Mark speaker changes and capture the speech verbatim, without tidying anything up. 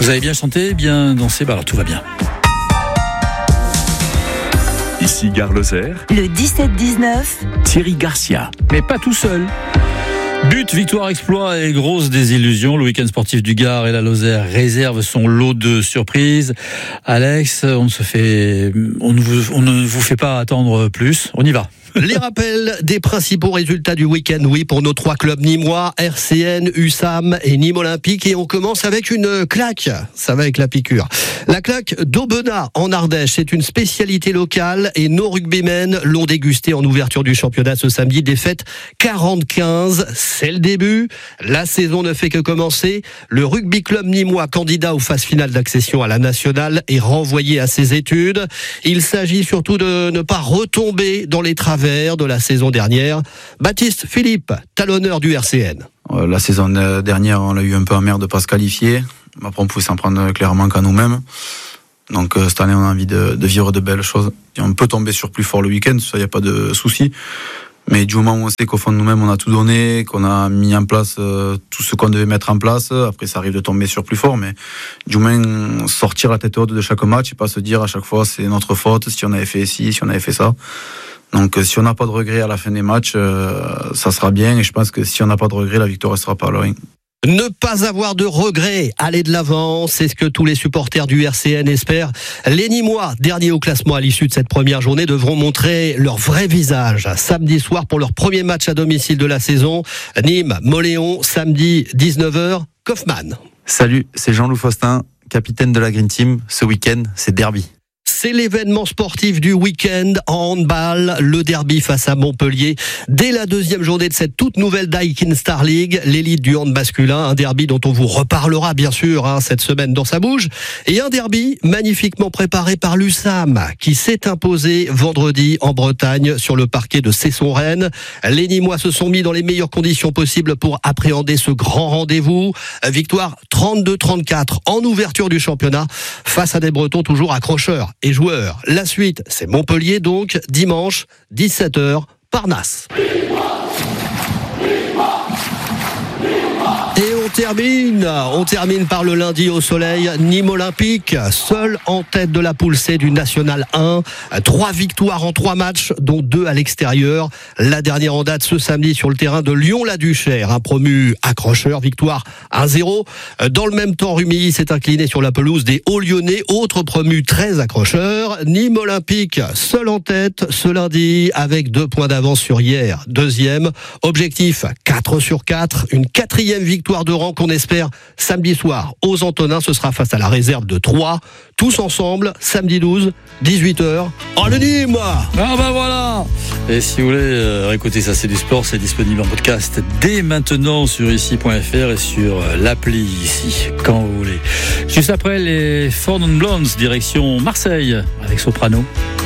Speaker 1: Vous avez bien chanté, bien dansé, bah alors tout va bien.
Speaker 2: Ici Gare Lozère.
Speaker 3: Le dix-sept dix-neuf.
Speaker 2: Thierry Garcia.
Speaker 1: Mais pas tout seul. But, victoire, exploit et grosse désillusion. Le week-end sportif du Gard et la Lozère réserve son lot de surprises. Alex, on ne se fait, on ne vous, on ne vous fait pas attendre plus. On y va.
Speaker 4: Les rappels des principaux résultats du week-end, oui, pour nos trois clubs nîmois, R C N, U S A M et Nîmes Olympique. Et on commence avec une claque. Ça va avec la piqûre. La claque d'Aubenas en Ardèche, c'est une spécialité locale et nos rugbymen l'ont dégusté en ouverture du championnat ce samedi. Défaite quarante quinze, c'est le début. La saison ne fait que commencer. Le rugby club nîmois, candidat aux phases finales d'accession à la nationale, est renvoyé à ses études. Il s'agit surtout de ne pas retomber dans les travers de la saison dernière. Baptiste Philippe, talonneur du R C N.
Speaker 5: La saison dernière, on l'a eu un peu en mer de ne pas se qualifier. Après, on pouvait s'en prendre clairement qu'à nous-mêmes. Donc cette année, on a envie de, de vivre de belles choses. Et on peut tomber sur plus fort le week-end, ça, il n'y a pas de souci. Mais du moment où on sait qu'au fond de nous-mêmes, on a tout donné, qu'on a mis en place euh, tout ce qu'on devait mettre en place, après ça arrive de tomber sur plus fort, mais du moins sortir la tête haute de chaque match et pas se dire à chaque fois c'est notre faute, si on avait fait ci, si on avait fait ça. Donc si on n'a pas de regrets à la fin des matchs, euh, ça sera bien, et je pense que si on n'a pas de regrets, la victoire ne sera pas loin.
Speaker 4: Ne pas avoir de regrets, aller de l'avant, c'est ce que tous les supporters du R C N espèrent. Les Nîmois, derniers au classement à l'issue de cette première journée, devront montrer leur vrai visage samedi soir pour leur premier match à domicile de la saison. Nîmes, Moléon, samedi dix-neuf heures, Kaufmann.
Speaker 6: Salut, c'est Jean-Loup Faustin, capitaine de la Green Team. Ce week-end, c'est derby.
Speaker 4: C'est l'événement sportif du week-end en handball, le derby face à Montpellier. Dès la deuxième journée de cette toute nouvelle Daikin Star League, l'élite du hand masculin, un derby dont on vous reparlera bien sûr hein, cette semaine dans sa bouge, et un derby magnifiquement préparé par l'U S A M qui s'est imposé vendredi en Bretagne sur le parquet de Cesson-Rennes. Les Nîmois se sont mis dans les meilleures conditions possibles pour appréhender ce grand rendez-vous. Victoire trente-deux trente-quatre en ouverture du championnat face à des Bretons toujours accrocheurs et joueurs. La suite, c'est Montpellier donc, dimanche, dix-sept heures, Parnasse. Et on termine, on termine par le lundi au soleil, Nîmes Olympique, seul en tête de la poule C du National un. Trois victoires en trois matchs, dont deux à l'extérieur. La dernière en date ce samedi sur le terrain de Lyon-la-Duchère, un promu accrocheur, victoire un zéro. Dans le même temps, Rumilly s'est incliné sur la pelouse des Hauts-Lyonnais, autre promu très accrocheur. Nîmes Olympique, seul en tête ce lundi, avec deux points d'avance sur hier, deuxième. Objectif quatre sur quatre, une quatrième victoire de rang qu'on espère samedi soir aux Antonins. Ce sera face à la réserve de Troyes. Tous ensemble, samedi douze, dix-huit heures. Oh le Nîmes!
Speaker 1: Ah bah voilà! Et si vous voulez euh, réécouter ça, c'est du sport, c'est disponible en podcast dès maintenant sur ici point f r et sur l'appli ici, quand vous voulez. Juste après les Four Non Blondes, direction Marseille, avec Soprano.